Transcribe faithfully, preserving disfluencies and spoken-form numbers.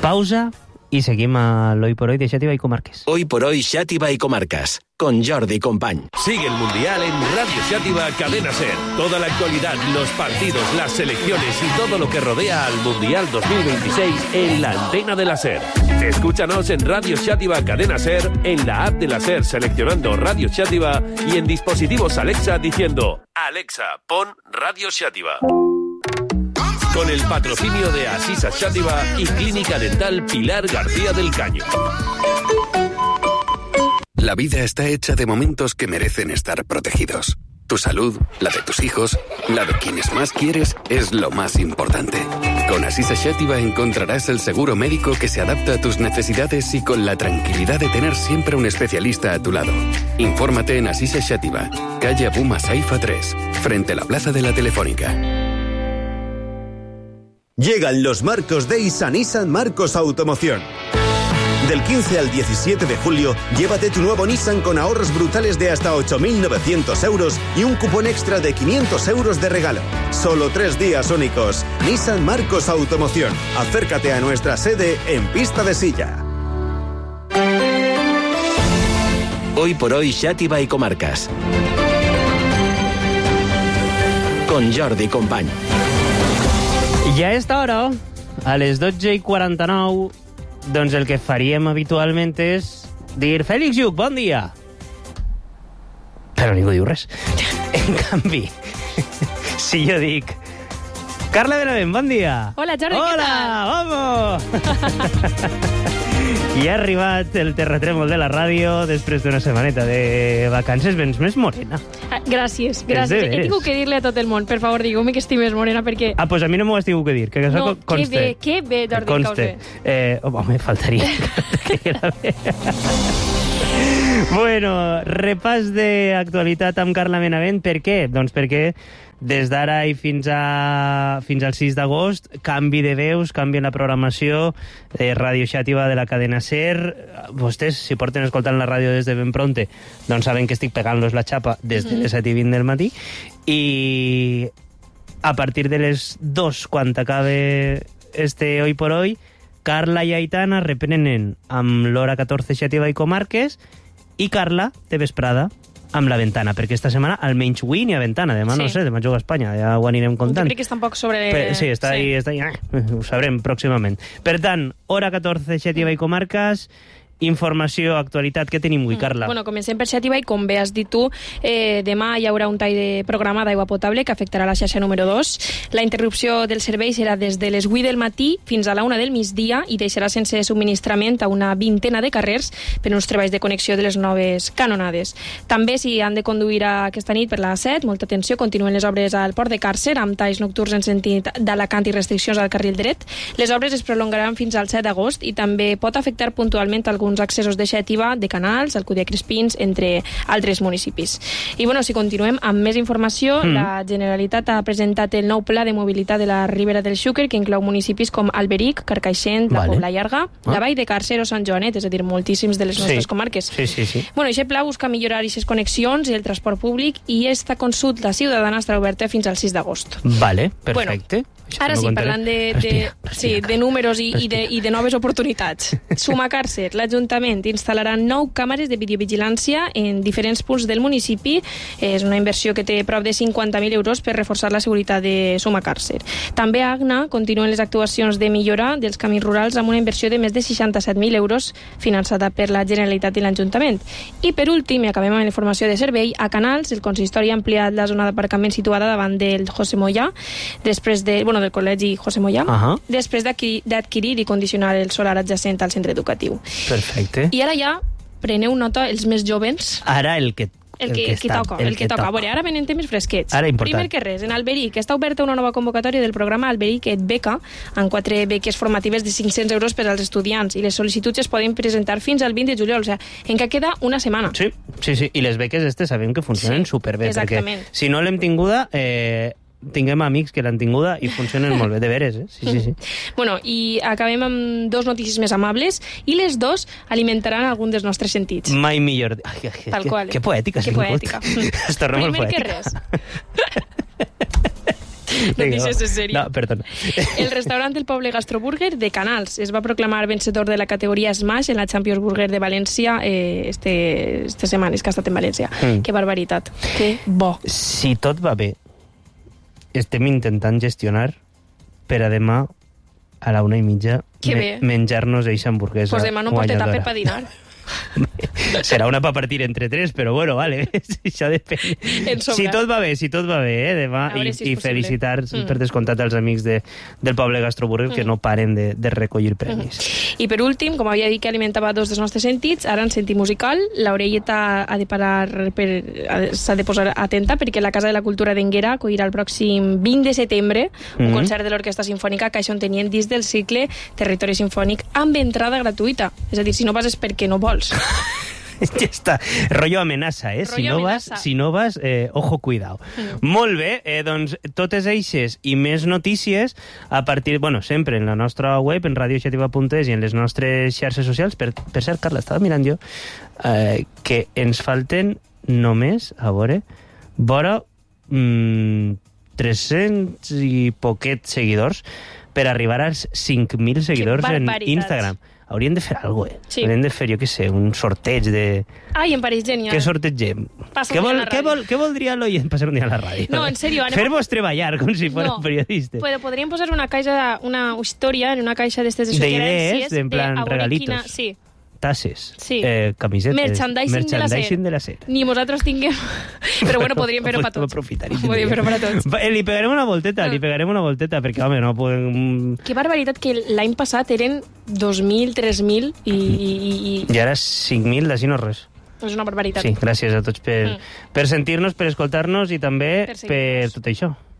Pausa y seguimos a l'Hoy por Hoy de Xàtiva i Comarques. Hoy por Hoy Xàtiva y Comarcas, con Jordi Company. Sigue el Mundial en Radio Xàtiva Cadena Ser. Toda la actualidad, los partidos, las selecciones y todo lo que rodea al Mundial dos mil veintiséis en la antena de la Ser. Escúchanos en Radio Xàtiva Cadena Ser, en la app de la Ser seleccionando Radio Xàtiva y en dispositivos Alexa diciendo Alexa, pon Radio Xàtiva. Con el patrocinio de Asisa Xàtiva y Clínica Dental Pilar García del Caño. La vida está hecha de momentos que merecen estar protegidos. Tu salud, la de tus hijos, la de quienes más quieres, es lo más importante. Con Asisa Xàtiva encontrarás el seguro médico que se adapta a tus necesidades y con la tranquilidad de tener siempre un especialista a tu lado. Infórmate en Asisa Xàtiva, calle Abuma Saifa tres, frente a la Plaza de la Telefónica. Llegan los Marcos Days a Nissan Marcos Automoción. Del quince al diecisiete de julio, llévate tu nuevo Nissan con ahorros brutales de hasta ocho mil novecientos euros y un cupón extra de quinientos euros de regalo. Solo tres días únicos. Nissan Marcos Automoción. Acércate a nuestra sede en Pista de Silla. Hoy por Hoy Xàtiva y Comarcas, con Jordi Company. I a esta hora, a les dotze i quaranta-nou, doncs el que faríem habitualment és dir Fèlix Lluc, bon dia. Però ningú diu res. En canvi, si jo dic Carla Benavent, bon dia. Hola, Jordi, Hola, què tal? vamos! I ha arribat el terratrèmol de la ràdio després d'una setmaneta de vacances. Vens més morena. Ah, gràcies, gràcies. He tingut que dir-li a tot el món, per favor, digueu-me que estic més morena perquè... Ah, doncs a mi no m'ho has tingut que dir, que això no, conste. Que bé, que bé, Jordi, que us ve. Eh, home, faltaria que era bé. Bueno, repàs d'actualitat amb Carla Benavent. Per què? Doncs perquè des d'ara i fins a fins al sis d'agost, canvi de veus, canvi en la programació de Ràdio Xàtiva de la cadena SER. Vostès, si porten escoltant la ràdio des de ben pronte, doncs saben que estic pegant-los la xapa des de les set i vint del matí. I a partir de les dos, quan acabe este Hoy por Hoy, Carla i Aitana reprenen amb l'hora catorze Xàtiva i Comarques i Carla de vesprada amb la Ventana, perquè esta setmana almenys avui n'hi ha Ventana, demà sí. No sé, demà juga a Espanya, ja ho anirem comptant. Jo crec que està un poc sobre... Per, sí, està sí. ahí, està ahí, ah, ho sabrem pròximament. Per tant, hora catorze Xàtiva i Comarques, informació, actualitat, què tenim avui, Carla? Bueno, comencem per Xàtiva i, com bé has dit tu, eh, demà hi haurà un tall de programa d'aigua potable que afectarà la xarxa número dos. La interrupció del servei serà des de les vuit del matí fins a la una del migdia i deixarà sense subministrament a una vintena de carrers per uns treballs de connexió de les noves canonades. També, si han de conduir aquesta nit per la set, molta atenció, continuen les obres al port de Càrcer, amb talls nocturns en sentit d'Alacant i restriccions al carril dret. Les obres es prolongaran fins al set d'agost i també pot afectar puntualment alguns accessos de Xàtiva, de Canals, Alcúdia Crespins, entre altres municipis. I bueno, si continuem amb més informació, mm. la Generalitat ha presentat el nou pla de mobilitat de la Ribera del Xúquer, que inclou municipis com Alberic, Carcaixent, la vale. Pobla Llarga, ah. la Vall de Càrcer o Sant Joanet, és a dir, moltíssims de les nostres sí. comarques. Sí, sí, sí. Bueno, aquest pla busca millorar aquestes connexions i el transport públic i esta consulta ciutadana estarà oberta fins al sis d'agost. Vale, perfecte. Bueno, ara sí, parlant de, de, respira, respira, sí, de números i, i, de, i de noves oportunitats. Suma Càrcer, l'Ajuntament instal·larà nou càmeres de videovigilància en diferents punts del municipi. És una inversió que té prop de cinquanta mil euros per reforçar la seguretat de Suma Càrcer. També a Agna continuen les actuacions de millora dels camins rurals amb una inversió de més de seixanta-set mil euros finançada per la Generalitat i l'Ajuntament. I per últim, i acabem amb la informació de servei, a Canals el consistori ha ampliat la zona d'aparcament situada davant del José Moya, després de, bueno, del col·legi José Moya, uh -huh. després d'adquirir i condicionar el solar adjacent al centre educatiu. Perfecte. I ara ja preneu nota els més jovens. Ara el que El que, el que, està, toca, el, el que, que toca. A veure, ara venen temes fresquets. Ara important. Primer que res, en Alberic està oberta una nova convocatòria del programa Alberic et Beca, amb quatre beques formatives de cinc-cents euros per als estudiants, i les sol·licituds es poden presentar fins al vint de juliol, o sigui, encara queda una setmana. Sí, sí, sí. I les beques estes sabem que funcionen sí, superbé, exactament. Perquè si no l'hem tinguda... Eh... tinguem amics que l'han tinguda i funcionen molt bé, de veres, eh? Sí, sí, sí. Bueno, i acabem amb dos notícies més amables, i les dos alimentaran algun dels nostres sentits. Mai millor... Ai, ai, Tal qual. Que poètica, que poètica. Es torna molt poètica. Primer que res. Notícies de sèrie. No, perdona. El restaurant del Poble Gastroburger de Canals es va proclamar vencedor de la categoria Smash en la Champions Burger de València eh, este, este setmanes que ha estat en València. Mm. Que barbaritat. Que bo. Si tot va bé, estem intentant gestionar per a demà a la una i mitja me menjar-nos eixa hamburguesa. Pues demà no pot etapa per dinar. Serà una pa partir entre tres, però bueno, vale. Això depèn. Si tot va bé, si tot va bé, eh, demà. I, si i felicitar mm. per descomptat als amics de, del Poble Gastroburger mm. que no paren de, de recollir premis. Mm. I per últim, com havia dit que alimentava dos dels nostres sentits, ara en sentit musical, l'orelleta ha de parar per, s'ha de posar atenta perquè la Casa de la Cultura d'Enguera acollirà el pròxim vint de setembre un mm. concert de l'Orquestra Sinfònica Caixón Tenient dins del cicle Territori Sinfònic amb entrada gratuïta. És a dir, si no vas és perquè no vols. Ja està, rollo amenaça, eh? Rollo si no amenaça. vas, si no vas eh, ojo, cuidao. Mm. Molt bé, eh, doncs totes eixes i més notícies a partir, bueno, sempre en la nostra web, en radio xativa punt es i en les nostres xarxes socials. Per, per cert, Carla, estava mirant jo eh, que ens falten només, a veure, vora mm, tres-cents i poquet seguidors per arribar als cinc mil seguidors en Instagram. Hauríem de fer alguna cosa, eh? Sí. Hauríem de fer, jo què sé, un sorteig de... Ai, em pareix genial. Què sortegem? Què, vol, què, vol, què voldria l'oient passar un dia a la ràdio? No, en sèrio. Anem... Fer-vos treballar com si fos no, periodista. Però podríem posar una caixa, una història en una caixa d'estes de suggerències. D'idees, en plan de regalitos. Quina... Sí. Tasses, sí. eh, camisetes, merchandising, merchandising de la SER. Ni nosaltres tinguem... Però bueno, podríem fer-ho per tots. Podríem fer-ho per tots. Eh, li pegarem una volteta, ah. li pegarem una volteta, perquè, home, no podem... Que barbaritat, que l'any passat eren dos mil, tres mil i... I, i... I ara cinc mil, d'ací no res. És una barbaritat. Sí, gràcies a tots per, mm. per sentir-nos, per escoltar-nos i també per, per tot això.